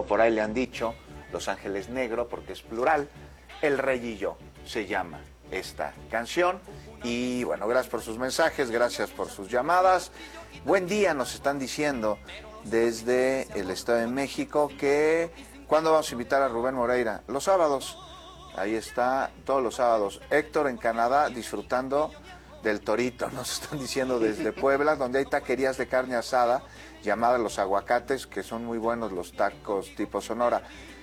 por ahí le han dicho, Los Ángeles Negro, porque es plural. El Rey y yo se llama esta canción. Y bueno, gracias por sus mensajes, gracias por sus llamadas. Buen día, nos están diciendo desde el Estado de México que ¿cuándo vamos a invitar a Rubén Moreira? Los sábados, ahí está, todos los sábados. Héctor en Canadá disfrutando del torito, nos están diciendo desde Puebla, donde hay taquerías de carne asada llamadas Los Aguacates, que son muy buenos los tacos tipo Sonora.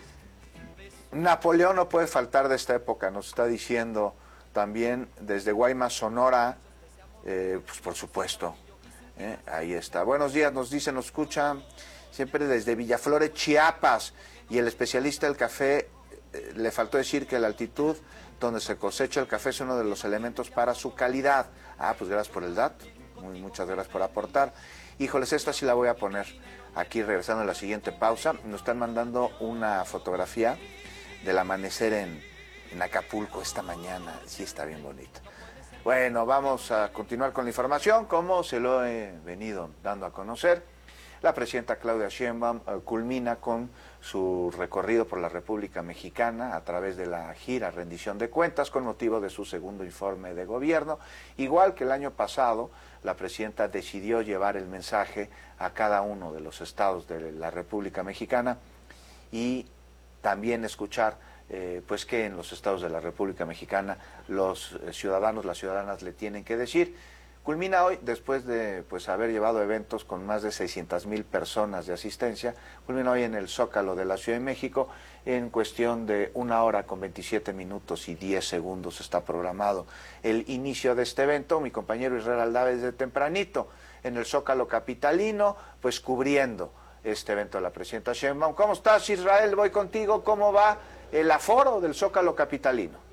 Napoleón no puede faltar de esta época, nos está diciendo también desde Guaymas, Sonora, pues por supuesto, ahí está. Buenos días, nos dicen, nos escuchan siempre desde Villaflores, Chiapas, y el especialista del café le faltó decir que la altitud donde se cosecha el café es uno de los elementos para su calidad. Ah, pues gracias por el dato, muchas gracias por aportar. Híjoles, esta sí la voy a poner aquí regresando a la siguiente pausa. Nos están mandando una fotografía del amanecer en Acapulco esta mañana. Sí, está bien bonito. Bueno, vamos a continuar con la información, como se lo he venido dando a conocer. La presidenta Claudia Sheinbaum culmina con su recorrido por la República Mexicana a través de la gira Rendición de Cuentas con motivo de su segundo informe de gobierno. Igual que el año pasado, la presidenta decidió llevar el mensaje a cada uno de los estados de la República Mexicana y también escuchar pues que en los estados de la República Mexicana los ciudadanos, las ciudadanas le tienen que decir. Culmina hoy, después de pues haber llevado eventos con más de 600,000 personas de asistencia, culmina hoy en el Zócalo de la Ciudad de México. En cuestión de 1 hora con 27 minutos y 10 segundos está programado el inicio de este evento. Mi compañero Israel Aldave desde tempranito en el Zócalo capitalino, pues cubriendo este evento de la presidenta Sheinbaum. ¿Cómo estás, Israel? Voy contigo. ¿Cómo va el aforo del Zócalo capitalino?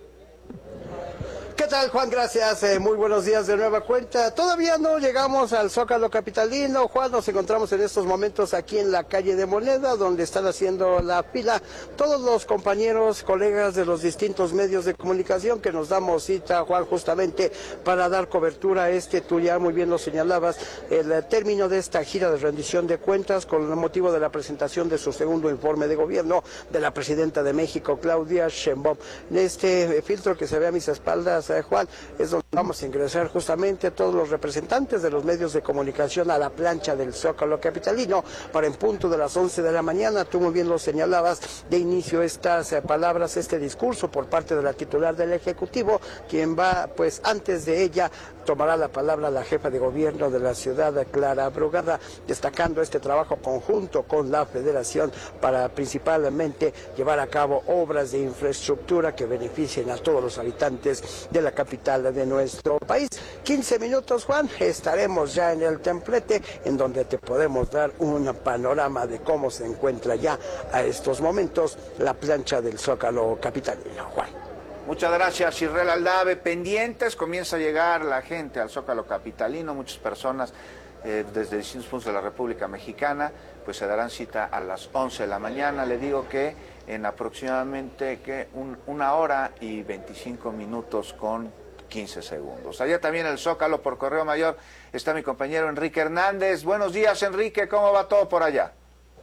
¿Qué tal, Juan? Gracias. Muy buenos días de nueva cuenta. Todavía no llegamos al Zócalo capitalino. Juan, nos encontramos en estos momentos aquí en la calle de Moneda, donde están haciendo la fila todos los compañeros, colegas de los distintos medios de comunicación que nos damos cita, Juan, justamente para dar cobertura a tú ya muy bien lo señalabas, el término de esta gira de rendición de cuentas con el motivo de la presentación de su segundo informe de gobierno de la presidenta de México, Claudia Sheinbaum. En este filtro que se ve a mis espaldas, Juan, es donde vamos a ingresar justamente todos los representantes de los medios de comunicación a la plancha del Zócalo capitalino para en punto de las 11 de la mañana, tú muy bien lo señalabas, de inicio estas palabras, este discurso por parte de la titular del Ejecutivo, quien va, pues antes de ella, tomará la palabra la jefa de gobierno de la ciudad, Clara Brugada, destacando este trabajo conjunto con la Federación para principalmente llevar a cabo obras de infraestructura que beneficien a todos los habitantes de la capital de nuestro país. 15 minutos, Juan, estaremos ya en el templete, en donde te podemos dar un panorama de cómo se encuentra ya a estos momentos la plancha del Zócalo capitalino, Juan. Muchas gracias, Israel Aldave. Pendientes, comienza a llegar la gente al Zócalo capitalino, muchas personas desde distintos puntos de la República Mexicana, pues se darán cita a las 11 de la mañana. Le digo que en aproximadamente 1 hora y 25 minutos con 15 segundos. Allá también el Zócalo por Correo Mayor está mi compañero Enrique Hernández. Buenos días, Enrique, ¿cómo va todo por allá?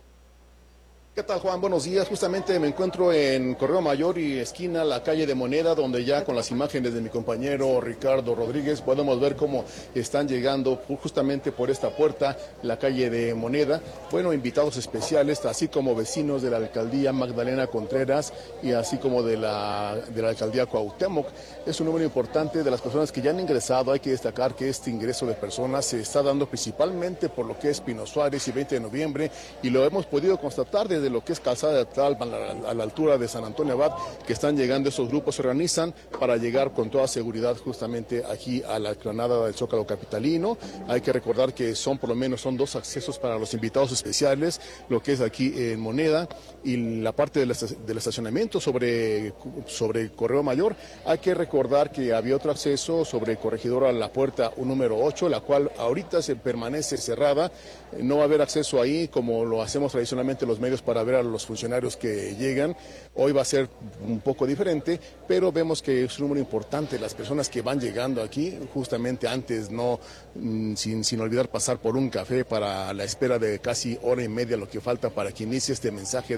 ¿Qué tal, Juan? Buenos días. Justamente me encuentro en Correo Mayor y esquina la calle de Moneda, donde ya con las imágenes de mi compañero Ricardo Rodríguez podemos ver cómo están llegando justamente por esta puerta, la calle de Moneda. Bueno, invitados especiales, así como vecinos de la alcaldía Magdalena Contreras y así como de la alcaldía Cuauhtémoc. Es un número importante de las personas que ya han ingresado. Hay que destacar que este ingreso de personas se está dando principalmente por lo que es Pino Suárez y 20 de noviembre, y lo hemos podido constatar desde lo que es Calzada de Tlalpan a la altura de San Antonio Abad, que están llegando esos grupos, se organizan para llegar con toda seguridad justamente aquí a la explanada del Zócalo capitalino. Hay que recordar que por lo menos son 2 accesos para los invitados especiales, lo que es aquí en Moneda y la parte del estacionamiento sobre Correo Mayor. Hay que recordar que había otro acceso sobre Corregidora a la puerta número 8, la cual ahorita se permanece cerrada. No va a haber acceso ahí como lo hacemos tradicionalmente los medios para ver a los funcionarios que llegan. Hoy va a ser un poco diferente, pero vemos que es un número importante las personas que van llegando aquí, justamente antes, sin olvidar pasar por un café para la espera de casi hora y media, lo que falta para que inicie este mensaje